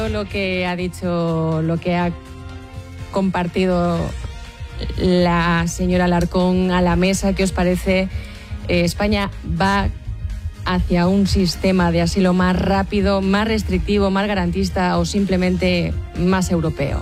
Lo que ha dicho, lo que ha compartido la señora Alarcón a la mesa, ¿qué os parece? España va hacia un sistema de asilo más rápido, más restrictivo, más garantista o simplemente más europeo.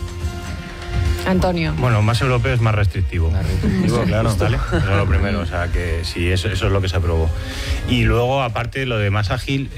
Antonio. Bueno, más europeo es más restrictivo. Más restrictivo, claro, ¿vale? Eso es lo primero, o sea que sí, eso es lo que se aprobó. Y luego, aparte, lo de más ágil,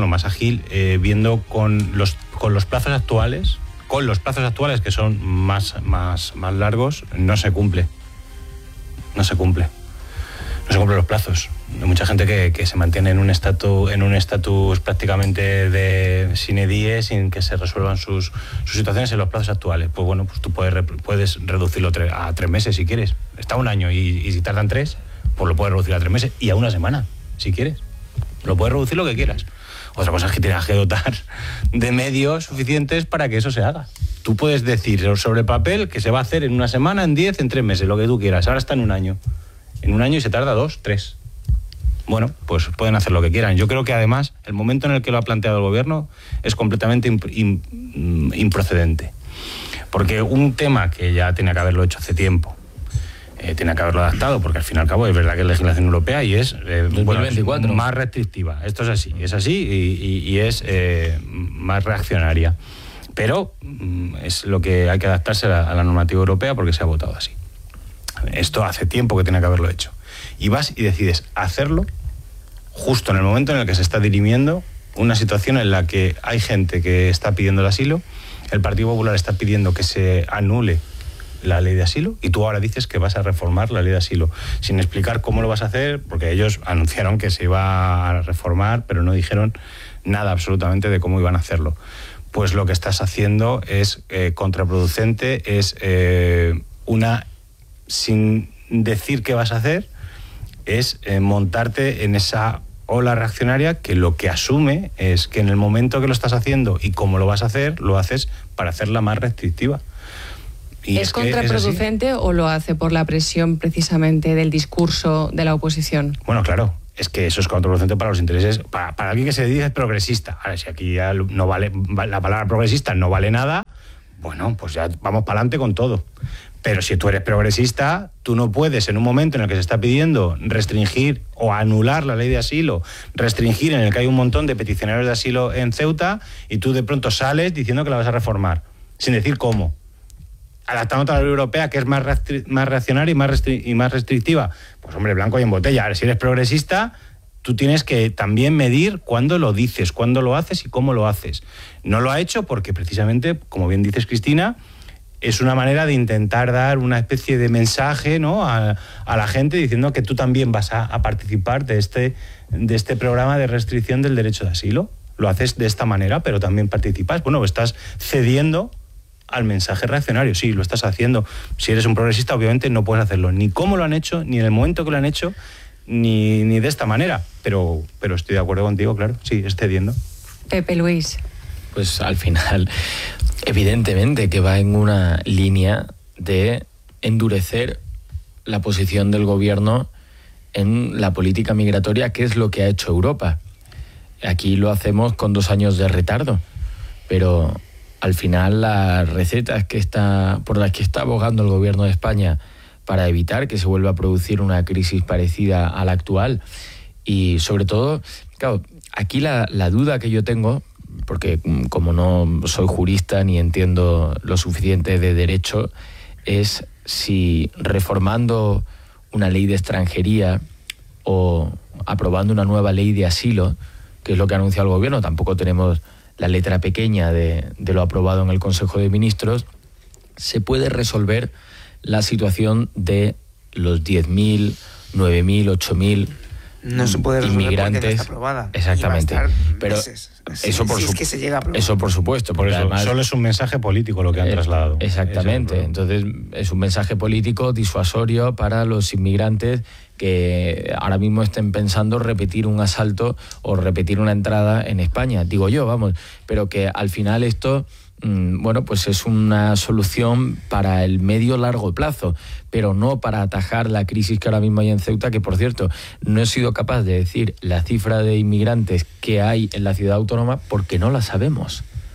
viendo con los plazos actuales, que son más largos, no se cumple. No se cumplen los plazos. Hay mucha gente que se mantiene en un estatus prácticamente de sine die, sin que se resuelvan sus situaciones en los plazos actuales. Pues bueno, pues tú puedes reducirlo a 3 meses si quieres. Está un año y si tardan 3, pues lo puedes reducir a 3 meses y a 1 semana, si quieres. Lo puedes reducir lo que quieras. Otra cosa es que tienes que dotar de medios suficientes para que eso se haga. Tú puedes decir sobre el papel que se va a hacer en 1 semana, en 10, en 3 meses, lo que tú quieras. Ahora está en 1 año. En 1 año y se tarda 2, 3. Bueno, pues pueden hacer lo que quieran. Yo creo que además el momento en el que lo ha planteado el gobierno es completamente improcedente. Porque un tema que ya tenía que haberlo hecho hace tiempo, tiene que haberlo adaptado, porque al fin y al cabo es verdad que es legislación europea y es más restrictiva. Esto es así y es más reaccionaria. Pero es lo que hay que adaptarse a la normativa europea porque se ha votado así. Esto hace tiempo que tiene que haberlo hecho. Y vas y decides hacerlo justo en el momento en el que se está dirimiendo una situación en la que hay gente que está pidiendo el asilo, el Partido Popular está pidiendo que se anule la ley de asilo y tú ahora dices que vas a reformar la ley de asilo sin explicar cómo lo vas a hacer, porque ellos anunciaron que se iba a reformar, pero no dijeron nada absolutamente de cómo iban a hacerlo. Pues lo que estás haciendo es contraproducente, es sin decir qué vas a hacer, es montarte en esa ola reaccionaria que lo que asume es que en el momento que lo estás haciendo y cómo lo vas a hacer, lo haces para hacerla más restrictiva. Y ¿Es contraproducente o lo hace por la presión precisamente del discurso de la oposición? Bueno, claro, es que eso es contraproducente para los intereses, para alguien que se dice progresista. Ahora, si aquí ya no vale, la palabra progresista no vale nada, bueno, pues ya vamos para adelante con todo. Pero si tú eres progresista, tú no puedes, en un momento en el que se está pidiendo restringir o anular la ley de asilo, restringir en el que hay un montón de peticionarios de asilo en Ceuta, y tú de pronto sales diciendo que la vas a reformar, sin decir cómo. Adaptando a la ley europea, que es más reaccionaria y más restrictiva. Pues hombre, blanco y en botella. Ahora, si eres progresista, tú tienes que también medir cuándo lo dices, cuándo lo haces y cómo lo haces. No lo ha hecho porque precisamente, como bien dices, Cristina, es una manera de intentar dar una especie de mensaje, ¿no?, a la gente diciendo que tú también vas a participar de este programa de restricción del derecho de asilo. Lo haces de esta manera, pero también participas. Bueno, estás cediendo al mensaje reaccionario. Sí, lo estás haciendo. Si eres un progresista, obviamente no puedes hacerlo ni cómo lo han hecho, ni en el momento que lo han hecho, ni de esta manera. Pero estoy de acuerdo contigo, claro. Sí, es cediendo. Pepe Luis. Pues al final, evidentemente que va en una línea de endurecer la posición del gobierno en la política migratoria, que es lo que ha hecho Europa. Aquí lo hacemos con 2 años de retardo, pero al final las recetas por las que está abogando el gobierno de España para evitar que se vuelva a producir una crisis parecida a la actual, y sobre todo, claro, aquí la duda que yo tengo, porque como no soy jurista ni entiendo lo suficiente de derecho, es si reformando una ley de extranjería o aprobando una nueva ley de asilo, que es lo que ha anunciado el gobierno, tampoco tenemos la letra pequeña de lo aprobado en el Consejo de Ministros, se puede resolver la situación de los 10.000, 9.000, 8.000 no se puede resolver inmigrantes. Porque no está aprobada. Exactamente. Pero eso por es que se llega a aprobar. Eso por supuesto, porque además solo es un mensaje político lo que han trasladado. Exactamente. Entonces es un mensaje político disuasorio para los inmigrantes que ahora mismo estén pensando repetir un asalto o repetir una entrada en España, digo yo, vamos, pero que al final esto, bueno, pues es una solución para el medio-largo plazo, pero no para atajar la crisis que ahora mismo hay en Ceuta, que por cierto, no he sido capaz de decir la cifra de inmigrantes que hay en la ciudad autónoma porque no la sabemos.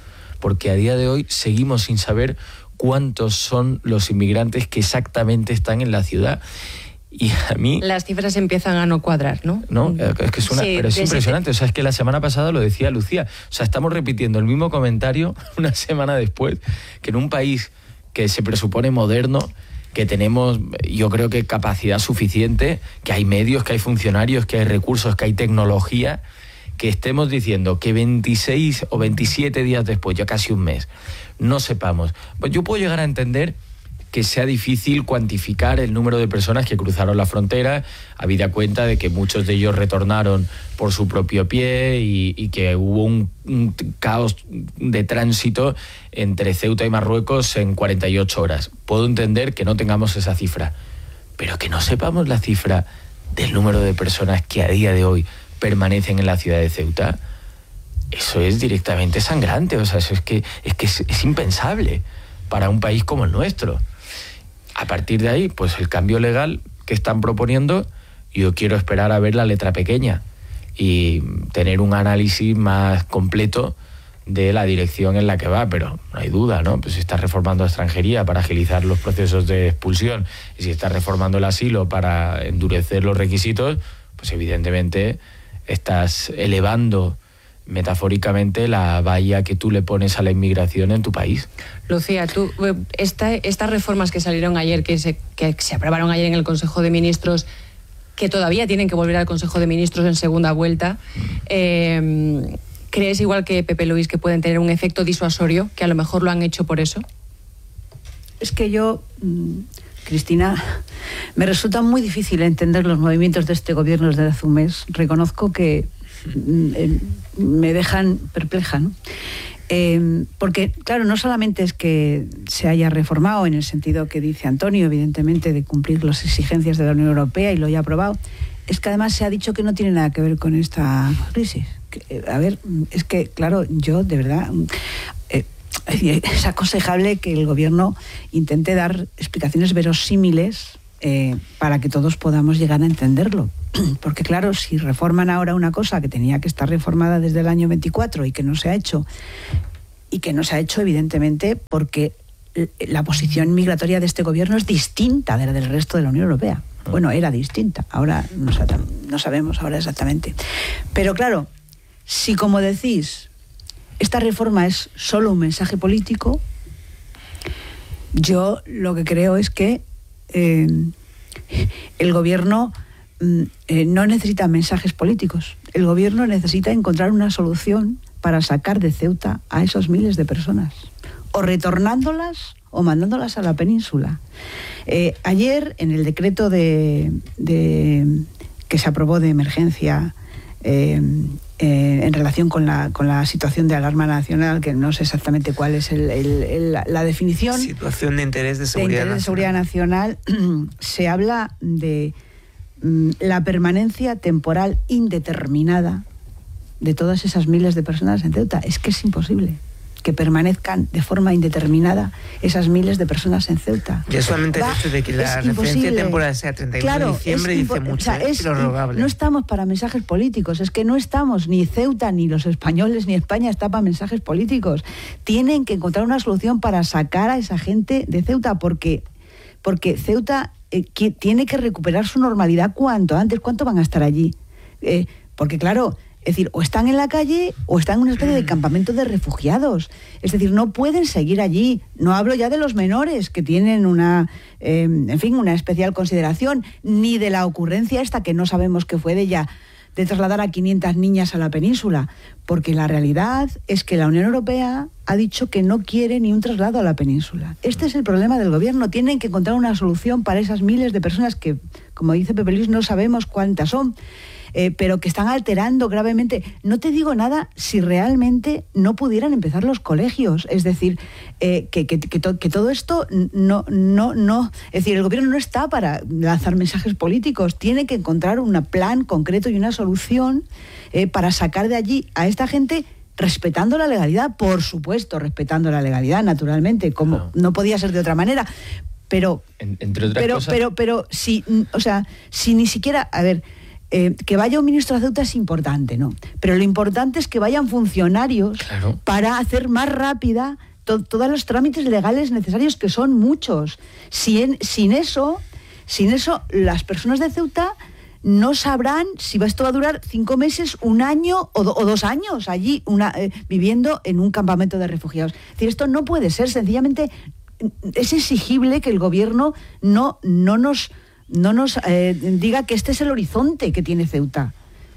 porque a día de hoy seguimos sin saber cuántos son los inmigrantes que exactamente están en la ciudad. Y a mí... Las cifras empiezan a no cuadrar, ¿no? No, es que pero es impresionante. O sea, es que la semana pasada lo decía Lucía. O sea, estamos repitiendo el mismo comentario una semana después, que en un país que se presupone moderno, que tenemos, yo creo que capacidad suficiente, que hay medios, que hay funcionarios, que hay recursos, que hay tecnología, que estemos diciendo que 26 o 27 días después, ya casi un mes, no sepamos. Pues yo puedo llegar a entender que sea difícil cuantificar el número de personas que cruzaron la frontera, habida cuenta de que muchos de ellos retornaron por su propio pie y que hubo un caos de tránsito entre Ceuta y Marruecos en 48 horas. Puedo entender que no tengamos esa cifra, pero que no sepamos la cifra del número de personas que a día de hoy permanecen en la ciudad de Ceuta, eso es directamente sangrante. O sea, eso es impensable para un país como el nuestro. A partir de ahí, pues el cambio legal que están proponiendo, yo quiero esperar a ver la letra pequeña y tener un análisis más completo de la dirección en la que va, pero no hay duda, ¿no? Pues si está reformando la extranjería para agilizar los procesos de expulsión y si está reformando el asilo para endurecer los requisitos, pues evidentemente estás elevando metafóricamente la valla que tú le pones a la inmigración en tu país. Lucía, tú, estas reformas que salieron ayer, que se aprobaron ayer en el Consejo de Ministros, que todavía tienen que volver al Consejo de Ministros en segunda vuelta, ¿crees, igual que Pepe Luis, que pueden tener un efecto disuasorio, que a lo mejor lo han hecho por eso? Es que yo, Cristina, me resulta muy difícil entender los movimientos de este gobierno desde hace un mes. Reconozco que me dejan perpleja, ¿no? Porque, claro, no solamente es que se haya reformado en el sentido que dice Antonio, evidentemente, de cumplir las exigencias de la Unión Europea y lo haya aprobado, es que además se ha dicho que no tiene nada que ver con esta crisis. A ver, es que, claro, yo de verdad... es aconsejable que el gobierno intente dar explicaciones verosímiles para que todos podamos llegar a entenderlo. Porque claro, si reforman ahora una cosa que tenía que estar reformada desde el año 24 y que no se ha hecho, evidentemente porque la posición migratoria de este gobierno es distinta de la del resto de la Unión Europea. Bueno, era distinta, ahora no sabemos ahora exactamente. Pero claro, si como decís, esta reforma es solo un mensaje político, yo lo que creo es que el gobierno no necesita mensajes políticos. El gobierno necesita encontrar una solución para sacar de Ceuta a esos miles de personas, o retornándolas o mandándolas a la península. Ayer, en el decreto que se aprobó de emergencia en relación con la situación de alarma nacional, que no sé exactamente cuál es la definición. Situación de interés de seguridad nacional. Se habla de la permanencia temporal indeterminada de todas esas miles de personas en Ceuta. Es que es imposible que permanezcan de forma indeterminada esas miles de personas en Ceuta. Ya solamente el hecho de que la referencia temporal sea 31 de diciembre dice mucho, es irrogable. No estamos para mensajes políticos, es que no estamos, ni Ceuta, ni los españoles, ni España está para mensajes políticos. Tienen que encontrar una solución para sacar a esa gente de Ceuta, porque Ceuta tiene que recuperar su normalidad cuanto antes. ¿Cuánto van a estar allí? Porque claro, es decir, o están en la calle o están en una especie de campamento de refugiados. Es decir, no pueden seguir allí. No hablo ya de los menores, que tienen una especial consideración, ni de la ocurrencia esta, que no sabemos qué fue de ella, de trasladar a 500 niñas a la península. Porque la realidad es que la Unión Europea ha dicho que no quiere ni un traslado a la península. Este es el problema del gobierno. Tienen que encontrar una solución para esas miles de personas que, como dice Pepe Luis, no sabemos cuántas son, pero que están alterando gravemente. No te digo nada si realmente no pudieran empezar los colegios. Es decir, que todo esto no. Es decir, el gobierno no está para lanzar mensajes políticos. Tiene que encontrar un plan concreto y una solución para sacar de allí a esta gente, respetando la legalidad, por supuesto, respetando la legalidad, naturalmente, como no podía ser de otra manera. Pero, entre otras cosas... pero si ni siquiera, a ver, que vaya un ministro a Ceuta es importante, ¿no? Pero lo importante es que vayan funcionarios para hacer más rápida todos los trámites legales necesarios, que son muchos. Sin eso, las personas de Ceuta no sabrán si esto va a durar 5 meses, 1 año o 2 años allí viviendo en un campamento de refugiados. Es decir, esto no puede ser. Sencillamente es exigible que el gobierno no nos diga que este es el horizonte que tiene Ceuta.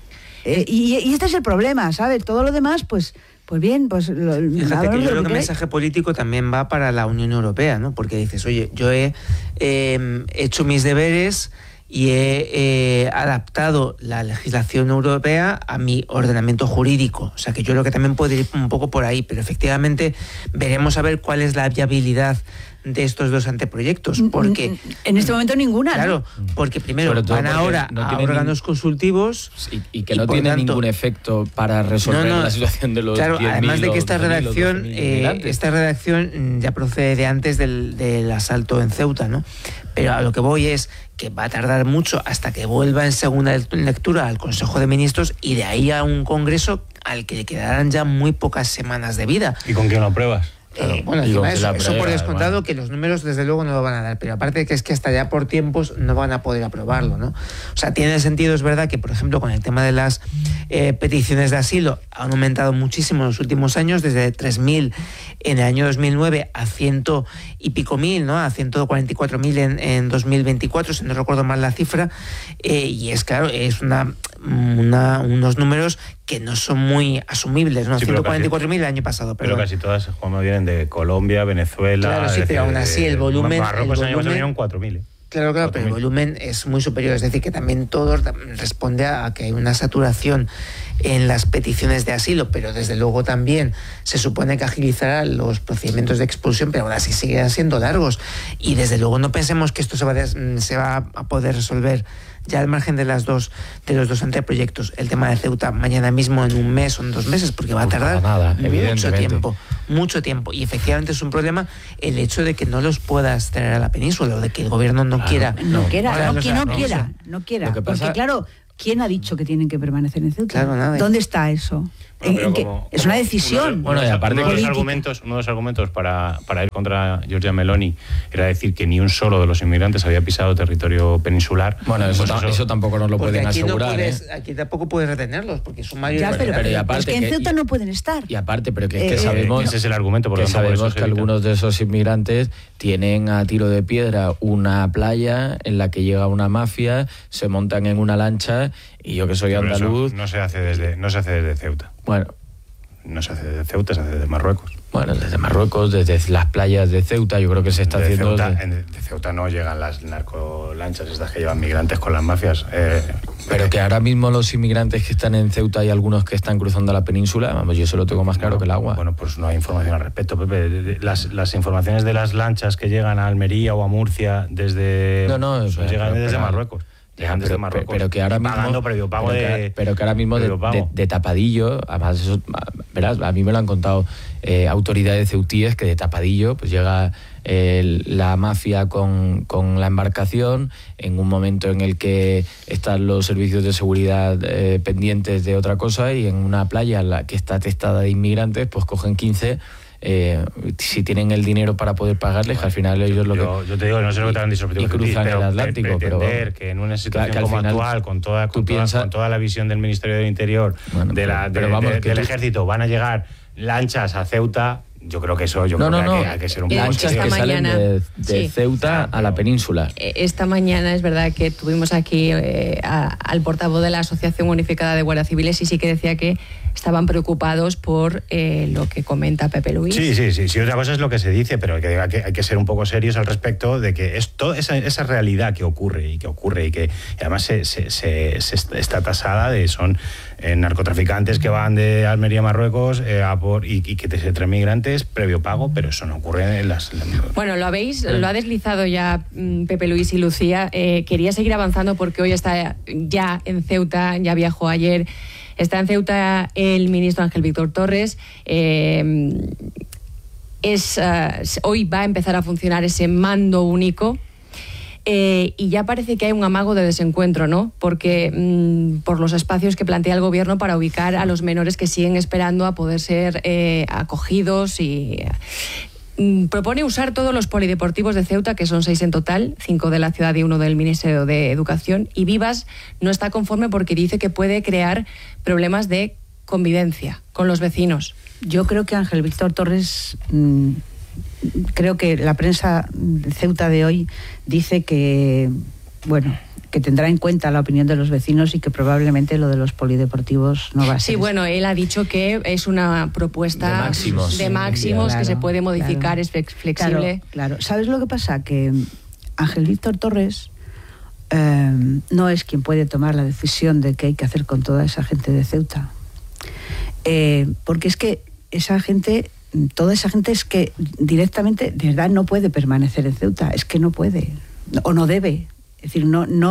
Y este es el problema, ¿sabes? Todo lo demás, pues bien, pues... Fíjate que yo creo que el mensaje político también va para la Unión Europea, ¿no? Porque dices, oye, yo he hecho mis deberes y he adaptado la legislación europea a mi ordenamiento jurídico. O sea, que yo creo que también puede ir un poco por ahí, pero efectivamente veremos a ver cuál es la viabilidad de estos 2 anteproyectos, porque... En este momento ninguna. Claro, porque primero van ahora a órganos consultivos... Y que no tiene ningún efecto para resolver la situación de los 10.000. Además de que esta redacción ya procede de antes del asalto en Ceuta, ¿no? Pero a lo que voy es que va a tardar mucho hasta que vuelva en segunda lectura al Consejo de Ministros y de ahí a un Congreso al que le quedarán ya muy pocas semanas de vida. ¿Y con quién lo apruebas? Bueno, encima eso por descontado, que los números desde luego no lo van a dar, pero aparte de que es que hasta ya por tiempos no van a poder aprobarlo, ¿no? O sea, tiene sentido, es verdad que, por ejemplo, con el tema de las peticiones de asilo han aumentado muchísimo en los últimos años, desde 3.000 en el año 2009 a 100 y pico mil, ¿no? A 144.000 en 2024, si no recuerdo mal la cifra, y es claro, es unos números que no son muy asumibles, ¿no? Sí, 144.000 el año pasado, pero casi todas como vienen de Colombia, Venezuela... Claro, sí, pero aún así el volumen... Marruecos el año pasado vinieron 4.000. Claro, pero el volumen es muy superior, es decir, que también todo responde a que hay una saturación en las peticiones de asilo, pero desde luego también se supone que agilizará los procedimientos de expulsión, pero aún así siguen siendo largos, y desde luego no pensemos que esto se va a poder resolver ya al margen de los 2 anteproyectos. El tema de Ceuta mañana mismo, en 1 mes o en 2 meses, porque va a tardar mucho tiempo, y efectivamente es un problema el hecho de que no los puedas traer a la península, o de que el gobierno no quiera. Porque claro, ¿quién ha dicho que tienen que permanecer en Ceuta? Claro, nada. ¿Dónde está eso? Es una decisión. Uno de los argumentos para ir contra Giorgia Meloni era decir que ni un solo de los inmigrantes había pisado territorio peninsular. Bueno, eso tampoco nos lo pueden asegurar. Aquí tampoco puedes retenerlos, porque son mayores. Ya, pero aparte, es que en Ceuta no pueden estar. Y aparte, pero que es que sabemos... Ese es el argumento, por sabemos que algunos de esos inmigrantes tienen a tiro de piedra una playa en la que llega una mafia, se montan en una lancha, y yo que soy andaluz... No se hace desde Ceuta. Bueno. No se hace desde Ceuta, se hace desde Marruecos. Bueno, desde Marruecos, desde las playas de Ceuta, yo creo que se está haciendo... De Ceuta no llegan las narcolanchas estas que llevan migrantes con las mafias. Pero que ahora mismo los inmigrantes que están en Ceuta y algunos que están cruzando la península, vamos, yo eso lo tengo más claro que el agua. Bueno, pues no hay información al respecto, Pepe. Las informaciones de las lanchas que llegan a Almería o a Murcia llegan desde Marruecos. Desde Marruecos, pero que ahora mismo pero que ahora mismo de tapadillo, además eso, verás, a mí me lo han contado autoridades ceutíes, que de tapadillo pues llega la mafia con la embarcación en un momento en el que están los servicios de seguridad pendientes de otra cosa, y en una playa que está atestada de inmigrantes pues cogen 15. Si tienen el dinero para poder pagarles, al final ellos yo te digo, no sé lo que te han dicho, y cruzan el Atlántico, pero que en una situación como actual, con toda la visión del Ministerio del Interior, del Ejército, van a llegar lanchas a Ceuta. Yo creo que eso hay que ser un poco... Lanchas que salen de Ceuta a la península. Esta mañana es verdad que tuvimos aquí al portavoz de la Asociación Unificada de Guardias Civiles, y sí que decía que estaban preocupados por lo que comenta Pepe Luis. Sí, otra cosa es lo que se dice, pero hay que ser un poco serios al respecto de que es toda esa realidad que ocurre y que además se está tasada de son narcotraficantes que van de Almería a Marruecos y que se traen migrantes previo pago, pero eso no ocurre en las... Bueno, lo ha deslizado ya Pepe Luis y Lucía. Quería seguir avanzando porque hoy está ya en Ceuta, ya viajó ayer. Está en Ceuta el ministro Ángel Víctor Torres. Hoy va a empezar a funcionar ese mando único. y ya parece que hay un amago de desencuentro, ¿no? Porque por los espacios que plantea el gobierno para ubicar a los menores que siguen esperando a poder ser acogidos y... propone usar todos los polideportivos de Ceuta, que son 6 en total, 5 de la ciudad y 1 del Ministerio de Educación, y Vivas no está conforme porque dice que puede crear problemas de convivencia con los vecinos. Yo creo que Ángel Víctor Torres, creo que la prensa de Ceuta de hoy dice que, bueno, que tendrá en cuenta la opinión de los vecinos y que probablemente lo de los polideportivos no va a ser. Sí, bueno, él ha dicho que es una propuesta de máximos claro, que se puede modificar, claro, es flexible. Claro. ¿Sabes lo que pasa? Que Ángel Víctor Torres no es quien puede tomar la decisión de qué hay que hacer con toda esa gente de Ceuta. Porque es que toda esa gente es que directamente, de verdad, no puede permanecer en Ceuta, es que no puede, o no debe. Es decir,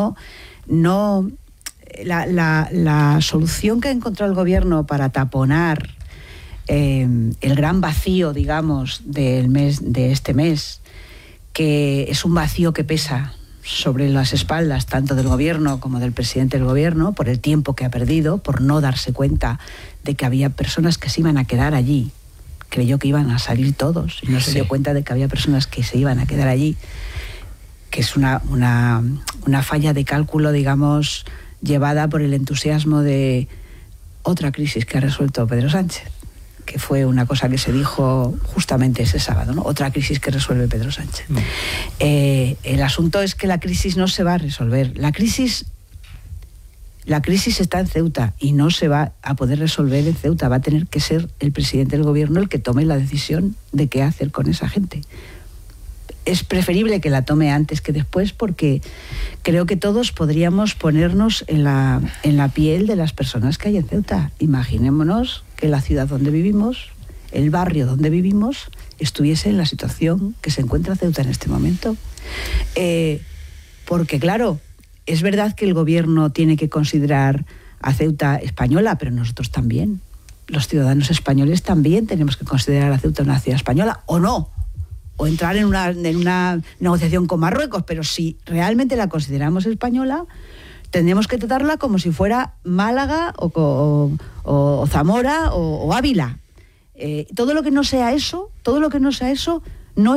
la solución que ha encontrado el gobierno para taponar el gran vacío, digamos, de este mes, que es un vacío que pesa sobre las espaldas tanto del gobierno como del presidente del gobierno, por el tiempo que ha perdido, por no darse cuenta de que había personas que se iban a quedar allí. Creyó que iban a salir todos y no se dio cuenta de que había personas que se iban a quedar allí, que es una falla de cálculo, digamos, llevada por el entusiasmo de otra crisis que ha resuelto Pedro Sánchez, que fue una cosa que se dijo justamente ese sábado, ¿no? Otra crisis que resuelve Pedro Sánchez. El asunto es que la crisis no se va a resolver. La crisis está en Ceuta y no se va a poder resolver en Ceuta. Va a tener que ser el presidente del gobierno el que tome la decisión de qué hacer con esa gente. Es preferible que la tome antes que después, porque creo que todos podríamos ponernos en la piel de las personas que hay en Ceuta. Imaginémonos que la ciudad donde vivimos, el barrio donde vivimos, estuviese en la situación que se encuentra Ceuta en este momento. Porque claro, es verdad que el gobierno tiene que considerar a Ceuta española, pero nosotros también. Los ciudadanos españoles también tenemos que considerar a Ceuta una ciudad española, ¿o no? O entrar en una negociación con Marruecos, pero si realmente la consideramos española, tendríamos que tratarla como si fuera Málaga o Zamora o Ávila. Todo lo que no sea eso